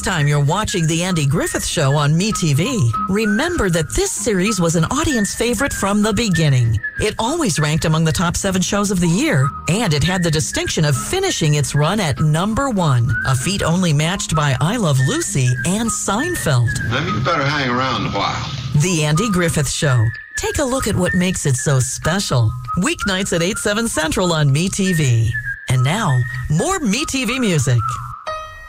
time you're watching The Andy Griffith Show on MeTV, remember that this series was an audience favorite from the beginning. It always ranked among the top 7 shows of the year, and it had the distinction of finishing its run at number 1, a feat only matched by I Love Lucy and Seinfeld. Maybe you better hang around a while. The Andy Griffith Show. Take a look at what makes it so special. Weeknights at 8/7 Central on MeTV. And now, more MeTV music.